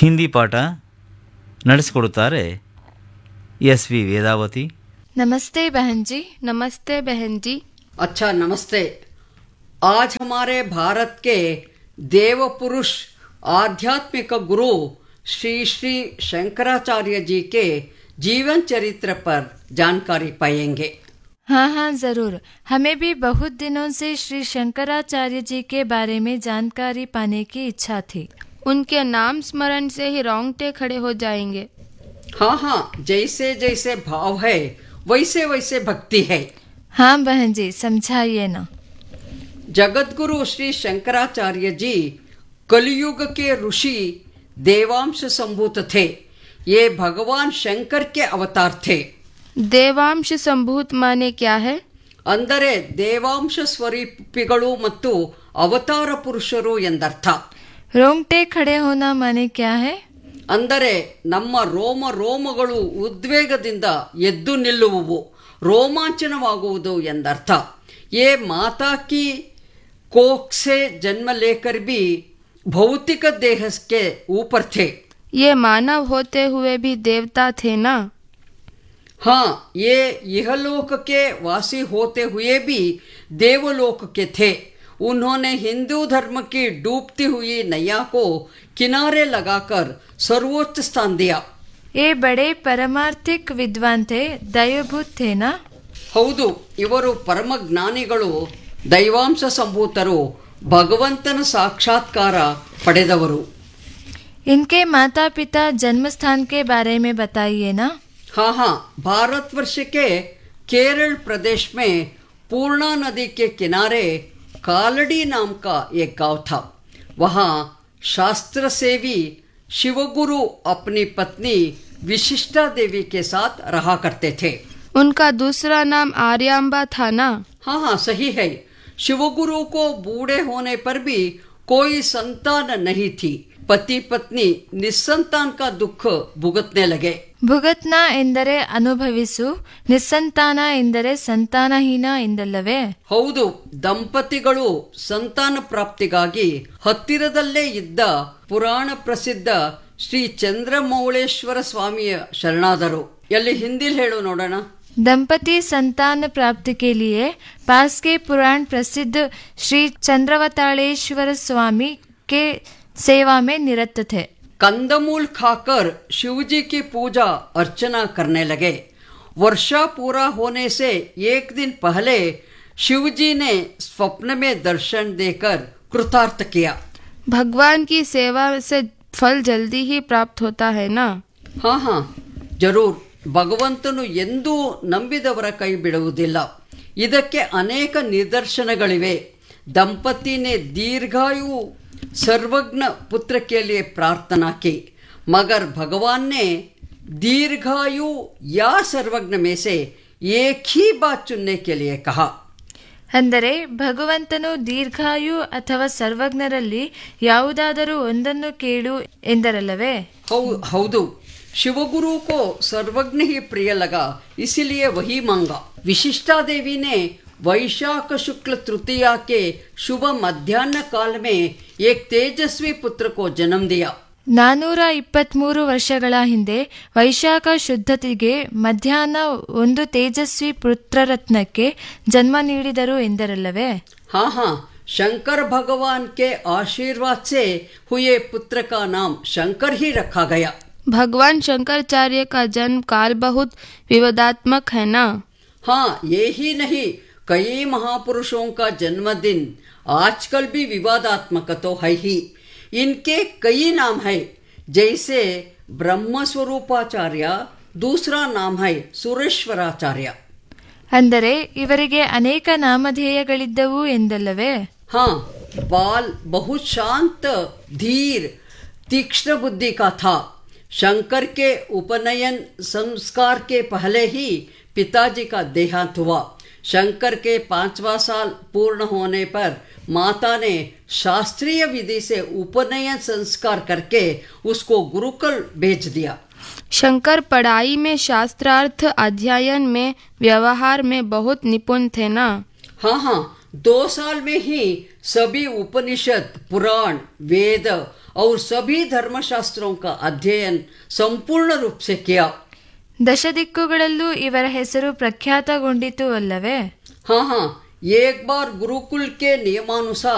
ಹಿಂದಿ ಪಾಠ ನಡೆಸಿಕೊಡುತ್ತಾರೆ SV ವೇದಾವತಿ. नमस्ते बहन जी। नमस्ते बहन जी। अच्छा नमस्ते। आज हमारे भारत के देव पुरुष आध्यात्मिक गुरु श्री श्री शंकराचार्य जी के जीवन चरित्र पर जानकारी पाएंगे। हाँ हाँ जरूर, हमें भी बहुत दिनों से श्री शंकराचार्य जी के बारे में जानकारी पाने की इच्छा थी। उनके नाम स्मरण से ही रोंगटे खड़े हो जाएंगे। हाँ हाँ, जैसे जैसे भाव है वैसे वैसे भक्ति है। हाँ बहन जी, समझाइए ना। जगतगुरु श्री शंकराचार्य जी कलयुग के ऋषि देवांश संभूत थे। ये भगवान शंकर के अवतार थे। ದೇವಾಂಶ ಸಂಭೂತ್ ಮಾನೆ ಕ್ಯಾ ಹೈ? ಅಂದರೆ ದೇವಾಂಶ ಸ್ವರೂಪಿಗಳು ಮತ್ತು ಅವತಾರ ಪುರುಷರು ಎಂದರ್ಥ. रोंगटे खड़े होना माने क्या है? ಅಂದರೆ ನಮ್ಮ ರೋಮ ರೋಮಗಳು ಉದ್ವೇಗದಿಂದ ಎದ್ದು ನಿಲ್ಲುವುವು, ರೋಮಾಂಚನವಾಗುವುದು ಎಂದರ್ಥ. ये माता की कोख से जन्म लेकर भी भौतिक देह के ऊपर थे। ये मानव होते हुए भी देवता थे ना? हाँ, ये इहलोक के वासी होते हुए भी देवलोक के थे। उन्होंने हिंदू धर्म की डूबती हुई नैया को किनारे लगाकर सर्वोच्च स्थान दिया। ये बड़े परमार्थिक विद्वान थे, दैवभूत थे ना? ಹೌದು, ಇವರು ಪರಮ ಜ್ಞಾನಿಗಳು, ದೈವಾಂಶ ಸಂಭೂತರು, ಭಗವಂತನ ಸಾಕ್ಷಾತ್ಕಾರ ಪಡೆದವರು. इनके माता पिता जन्म स्थान के बारे में बताइए ना। हाँ हाँ, भारतवर्ष के केरल प्रदेश में पूर्णा नदी के किनारे कालड़ी नाम का एक गांव था। वहाँ शास्त्र सेवी शिवगुरु अपनी पत्नी विशिष्टा देवी के साथ रहा करते थे। उनका दूसरा नाम आर्यांबा था ना? हाँ हाँ, सही है। शिवगुरु को बूढ़े होने पर भी कोई संतान नहीं थी। पति पत्नी निस्संतान का दुख भुगतने लगे। ಭುಗತ್ನ ಎಂದರೆ ಅನುಭವಿಸು, ನಿಸ್ಸಂತಾನ ಎಂದರೆ ಸಂತಾನಹೀನ ಎಂದಲ್ಲವೇ? ಹೌದು, ದಂಪತಿಗಳು ಸಂತಾನ ಪ್ರಾಪ್ತಿಗಾಗಿ ಹತ್ತಿರದಲ್ಲೇ ಇದ್ದ ಪುರಾಣ ಪ್ರಸಿದ್ಧ ಶ್ರೀ ಚಂದ್ರಮೌಳೇಶ್ವರ ಸ್ವಾಮಿಯ ಶರಣಾದರು. ಎಲ್ಲಿ ಹಿಂದಿಲ್ ಹೇಳು ನೋಡೋಣ. दंपति संतान प्राप्ति के लिए पास के पुराण प्रसिद्ध श्री चंद्रवतालेश्वर स्वामी के सेवा में निरत थे। कंदमूल खाकर शिवजी की पूजा अर्चना करने लगे। वर्षा पूरा होने से एक दिन पहले शिवजी ने स्वप्न में दर्शन देकर कृतार्थ किया। भगवान की सेवा से फल जल्दी ही प्राप्त होता है ना? हाँ हाँ, जरूर. ಭಗವಂತನು ಎಂದೂ ನಂಬಿದವರ ಕೈ ಬಿಡುವುದಿಲ್ಲ. ಇದಕ್ಕೆ ಅನೇಕ ನಿದರ್ಶನಗಳಿವೆ. दंपति ने दीर्घायु सर्वज्ञ पुत्र के लिए प्रार्थना की, मगर भगवान ने दीर्घायु या सर्वज्ञ में से एक ही बात चुनने के लिए कहा. ಅಂದರೆ ಭಗವಂತನು ದೀರ್ಘಾಯು ಅಥವಾ ಸರ್ವಜ್ಞರಲ್ಲಿ ಯಾವುದಾದರೂ ಒಂದನ್ನು ಕೇಳು ಎಂದರಲ್ಲವೇ? ಹೌದು. शिवगुरु को सर्वज्ञ ही प्रिय लगा, इसीलिए वही मांगा. विशिष्टा देवी ने वैशाख शुक्ल तृतीया के शुभ मध्याह्न काल में एक तेजस्वी पुत्र को जन्म दिया. 423 ವರ್ಷಗಳ ಹಿಂದೆ ವೈಶಾಖ ಶುದ್ಧತೆಗೆ ಮಧ್ಯಾಹ್ನ ಒಂದು ತೇಜಸ್ವಿ ಪುತ್ರರತ್ನಕ್ಕೆ ಜನ್ಮ ನೀಡಿದರು ಎಂದರಲ್ಲವೇ? हाँ हाँ, शंकर भगवान के आशीर्वाद से हुए पुत्र का नाम शंकर ही रखा गया. भगवान शंकराचार्य का जन्म काल बहुत विवादात्मक है ना? हाँ, ये ही नहीं, कई महापुरुषों का जन्मदिन आजकल भी विवादात्मक तो है ही. इनके कई नाम है, जैसे ब्रह्म स्वरूपाचार्य, दूसरा नाम है सुरेश्वराचार्य. ಅಂದರೆ ಇವರಿಗೆ ಅನೇಕ ನಾಮಧೇಯಗಳಿದ್ದವು ಎಂದಲ್ಲವೇ? हाँ, बाल बहुत शांत, धीर, तीक्ष्ण बुद्धि का था. शंकर के उपनयन संस्कार के पहले ही पिताजी का देहांत हुआ. शंकर के 5वां साल पूर्ण होने पर माता ने शास्त्रीय विधि से उपनयन संस्कार करके उसको गुरुकुल भेज दिया. शंकर पढ़ाई में, शास्त्रार्थ अध्ययन में, व्यवहार में बहुत निपुण थे ना? हाँ हाँ, 2 साल में ही सभी उपनिषद, पुराण, वेद और सभी धर्मशास्त्रों का अध्ययन संपूर्ण रूप से किया। ದಶದಿಕ್ಕುಗಳಲ್ಲೂ ಇವರ ಹೆಸರು ಪ್ರಖ್ಯಾತಗೊಂಡಿತು ಅಲ್ಲವೇ? हाँ हाँ, एक बार गुरुकुल के नियमानुसार